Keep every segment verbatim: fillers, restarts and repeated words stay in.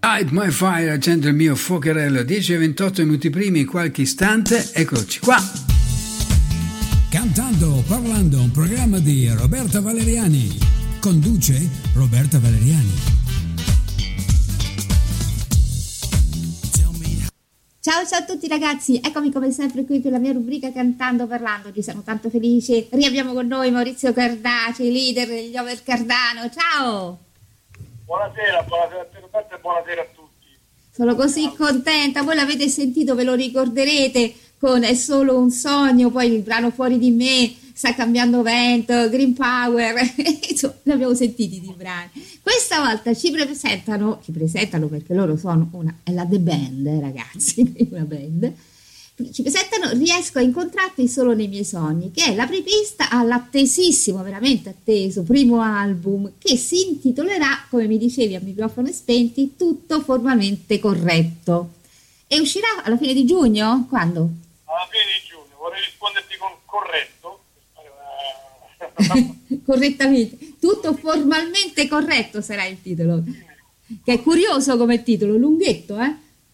Light my fire, accendo il mio fuocherello. Dieci e ventotto minuti primi, qualche istante, eccoci qua. Cantando, parlando, un programma di Roberta Valeriani. Conduce Roberta Valeriani. Ciao ciao a tutti ragazzi, eccomi come sempre qui per la mia rubrica Cantando Parlando. Ci sono tanto felice, riabbiamo con noi Maurizio Cardaci, leader degli Over Cardano. Ciao! Buonasera, buonasera a te Roberto e buonasera a tutti. Sono così contenta, voi l'avete sentito, ve lo ricorderete con È solo un sogno, poi il brano Fuori di me, Sta cambiando vento, Green Power, insomma, ne abbiamo sentiti di brani. Questa volta ci presentano, ci presentano perché loro sono una, è la The Band, eh, ragazzi, una band. Ci presentano Riesco a incontrarti solo nei miei sogni, che è la prepista all'attesissimo, veramente atteso, primo album che si intitolerà, come mi dicevi a microfoni spenti, Tutto formalmente corretto. E uscirà alla fine di giugno? Quando? Alla fine di giugno, vorrei risponderti con corretto. Correttamente, Tutto formalmente corretto sarà il titolo, che è curioso come titolo, lunghetto, eh?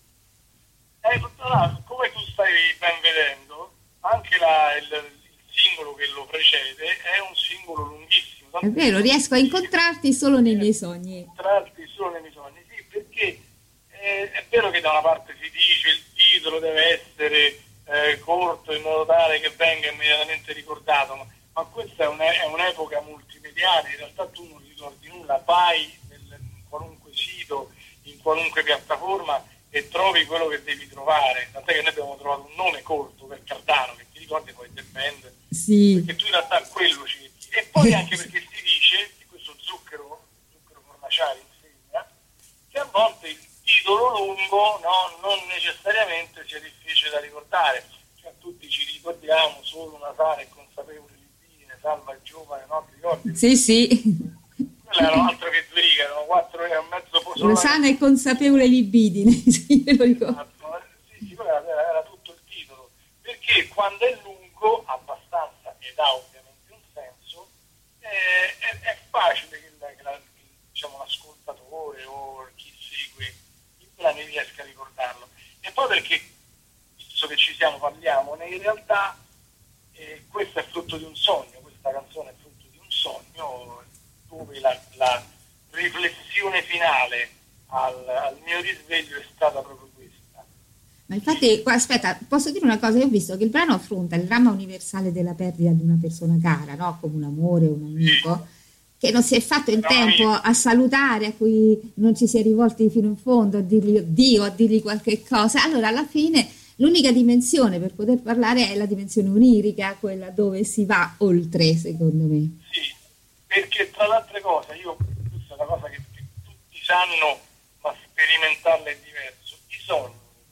Eh, come tu stai ben vedendo, anche la, il, il singolo che lo precede è un singolo lunghissimo. È vero, riesco a incontrarti solo nei miei sogni. Incontrarti solo nei miei sogni, sì, perché eh, è vero che da una parte si dice il titolo deve essere eh, corto in modo tale che venga immediatamente ricordato, ma, ma questa è, un, è un'epoca multimediale, in realtà tu non ricordi nulla, vai nel, in qualunque sito, in qualunque piattaforma e trovi quello che devi trovare. Tant'è che noi abbiamo trovato un nome corto per Cardano, che ti ricordi poi del band, sì. Perché tu in realtà quello cerchi. E poi anche perché si dice, e questo Zucchero, Zucchero Fornaciari insegna, che a volte il titolo lungo no, non necessariamente sia difficile da ricordare. Cioè tutti ci ricordiamo Solo una sana e consapevole libidine, Salva il giovane, no? Ti ricordi? Sì, sì. Quelle erano altro che due righe, erano quattro e mezzo Una sana e consapevole libidine, sì, me lo ricordo. Sì, sì, era, era tutto il titolo, perché quando è lungo, abbastanza, ed ha ovviamente un senso, eh, è, è facile che, la, che la, diciamo, l'ascoltatore o chi segue i brani riesca a ricordarlo. E poi perché, visto che ci siamo, parliamo, in realtà eh, questo è frutto di un sogno, questa canzone è frutto di un sogno, dove la, la riflessione finale al, al mio risveglio è stata proprio questa. Ma infatti, aspetta, posso dire una cosa? Io ho visto che il brano affronta il dramma universale della perdita di una persona cara, no? Come un amore, un amico, sì, che non si è fatto in no, tempo io. a salutare, a cui non ci si è rivolti fino in fondo, a dirgli oddio, a dirgli qualche cosa. Allora, alla fine, l'unica dimensione per poter parlare è la dimensione onirica, quella dove si va oltre, secondo me. Sì, perché tra le altre cose, io, questa è una cosa che, che tutti sanno, ma sperimentarla è diverso, i sogni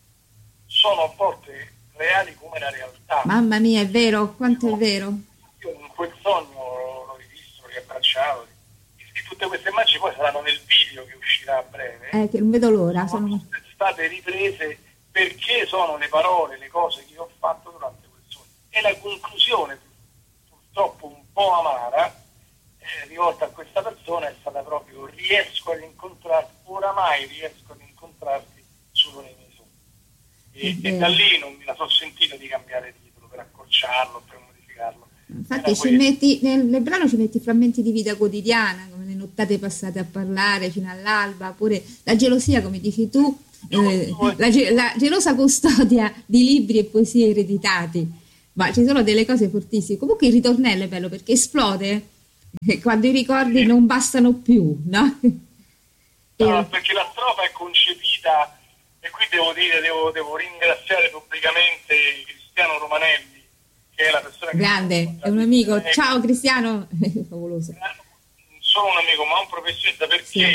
sono a volte reali come la realtà. Mamma mia, è vero, quanto io, è vero. Io in quel sogno l'ho rivisto, l'ho riabbracciato, e tutte queste immagini poi saranno nel video che uscirà a breve. Eh, che non vedo l'ora. Sono, sono state riprese perché sono le parole, le cose che io ho fatto durante quel sogno. E la conclusione, purtroppo un po' amara, eh, rivolta a questa persona è stata proprio: riesco ad incontrarti, oramai riesco ad incontrarti solo nei miei sogni. E, e da lì non me la so sentita di cambiare titolo per accorciarlo, per modificarlo. Infatti ci metti, nel, nel brano ci metti frammenti di vita quotidiana, come le nottate passate a parlare fino all'alba, oppure la gelosia, come dici tu, eh, la, la gelosa custodia di libri e poesie ereditati. Ma ci sono delle cose fortissime. Comunque il ritornello è bello perché esplode e quando i ricordi sì. non bastano più, no? No, e... perché la strofa è concepita, e qui devo dire, devo, devo ringraziare pubblicamente Cristiano Romanelli, che è la persona che grande, è un amico. Eh, ciao Cristiano, favoloso. Non solo un amico, ma un professionista, perché sì.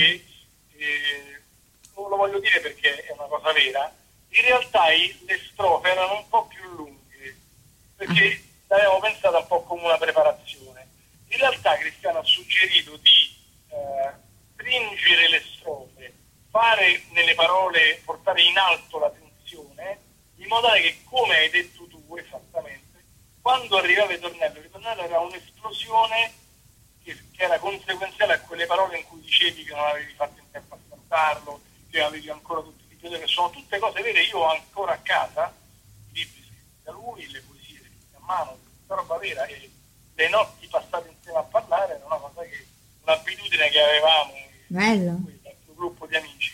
eh, non lo voglio dire perché è una cosa vera. In realtà i, le strofe erano un po' più lunghe, perché ah. l'avevo pensata un po' come una preparazione. In realtà Cristiano ha suggerito di eh, stringere le strofe, fare nelle parole, portare in alto la tensione, in modo che, come hai detto tu esattamente, quando arrivava il ritornello, il ritornello era un'esplosione che, che era conseguenziale a quelle parole in cui dicevi che non avevi fatto in tempo a cantarlo, che libri avevi ancora tutti i libri, che sono tutte cose vere. Io ho ancora a casa i libri scritti da lui, le poesie scritte a mano, tutta roba vera, e le notti passate insieme a parlare era una cosa che, un'abitudine che avevamo. Bello. Il gruppo di amici.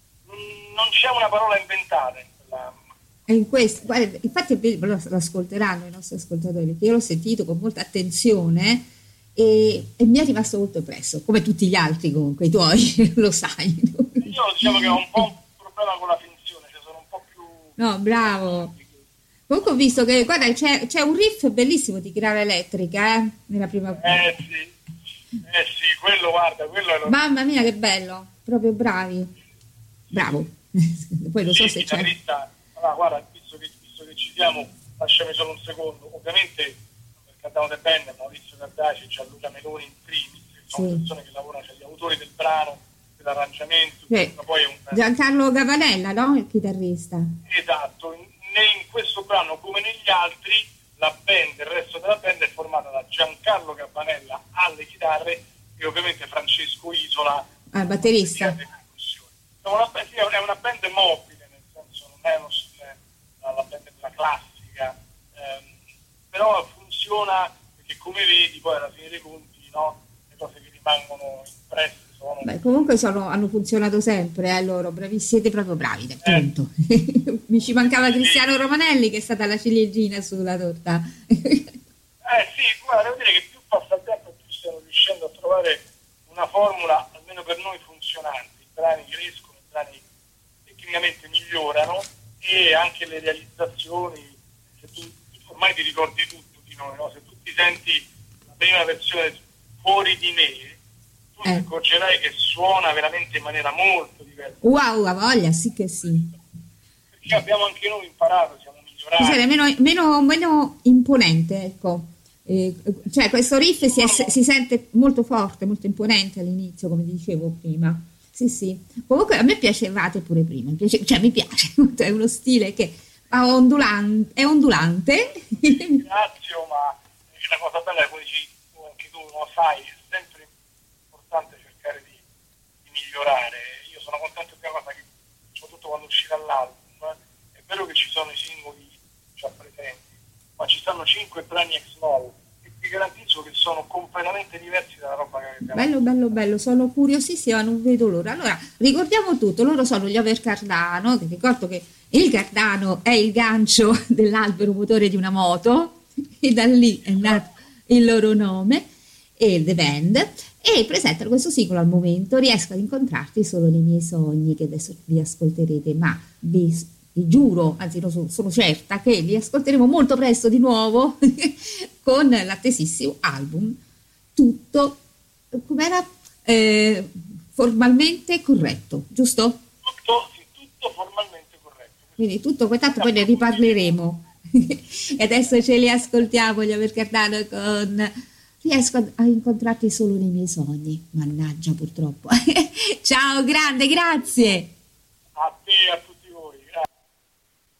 Non c'è una parola inventata in quella. E in questo, guarda, infatti lo ascolteranno i nostri ascoltatori, perché io l'ho sentito con molta attenzione e, e mi è rimasto molto impresso, come tutti gli altri comunque, i tuoi, lo sai. Io diciamo che ho un po' un problema con la finzione, cioè sono un po' più. No, bravo. Comunque ho visto che, guarda, c'è, c'è un riff bellissimo di chitarra elettrica, eh, nella prima. Eh sì, eh sì, quello guarda, quello è lo. Mamma mia che bello, proprio bravi. Bravo, poi lo so sì, se c'è. Allora, guarda, visto che, visto che ci siamo, lasciami solo un secondo. Ovviamente, per Cardano de Band, Maurizio Cardaci, Gianluca Meloni in primis, che sono Sì. persone che lavorano, cioè gli autori del brano, dell'arrangiamento, Sì. ma poi è un. Giancarlo Gavanella, no? Il chitarrista. Esatto, in, né in questo brano come negli altri, la band, il resto della band è formata da Giancarlo Gavanella alle chitarre e ovviamente Francesco Isola, Ah, batterista. È una, sì, è una band mobile, nel senso non è uno, la band della classica, ehm, però funziona perché come vedi poi alla fine dei conti, no, le cose che rimangono impresse sono. Beh, comunque sono, hanno funzionato sempre, eh, loro, bravi, siete proprio bravi, del punto. Eh. Mi ci mancava Cristiano Romanelli che è stata la ciliegina sulla torta. Eh sì, guarda, devo dire che più passa il tempo più stiamo riuscendo a trovare una formula, almeno per noi, funzionante. I brani crescono, i brani tecnicamente migliorano e anche le realizzazioni, se tu ormai ti ricordi tutto di noi, no? Se tu ti senti la prima versione Fuori di me, tu Eh. ti accorgerai che suona veramente in maniera molto diversa. Wow, ha voglia, sì che sì. Perché abbiamo anche noi imparato, siamo migliorati. Cioè, meno, meno, meno imponente, ecco. Eh, cioè questo riff si, è, si sente molto forte, molto imponente all'inizio, come dicevo prima. Sì, sì. Comunque a me piacevate pure prima, mi piace, cioè mi piace, è uno stile che è ondulante, è ondulante. Ringrazio, ma la cosa bella è come dici tu, anche tu lo sai, è sempre importante cercare di, di migliorare. Io sono contento di una cosa che, soprattutto quando uscirà l'album, è vero che ci sono i singoli già presenti, ma ci stanno cinque brani ex novo e ti garantisco che sono completamente diversi dalla roba che abbiamo. Bello, bello, bello, sono curiosissima, non vedo l'ora. Allora, ricordiamo tutto, loro sono gli Over Cardano, ti ricordo che il Cardano è il gancio dell'albero motore di una moto e da lì è nato il loro nome e The Band, e presentano questo singolo al momento, Riesco ad incontrarti solo nei miei sogni, che adesso vi ascolterete, ma vi, vi giuro, anzi no, sono, sono certa che li ascolteremo molto presto di nuovo con l'attesissimo album Tutto, com'era? Eh, formalmente corretto, giusto? Tutto, sì, tutto formalmente corretto. Quindi tutto, tanto poi ne riparleremo. E adesso ce li ascoltiamo, gli Over Cardano con Riesco a incontrarti solo nei miei sogni. Mannaggia, purtroppo. Ciao, grande, grazie. A te, a tutti.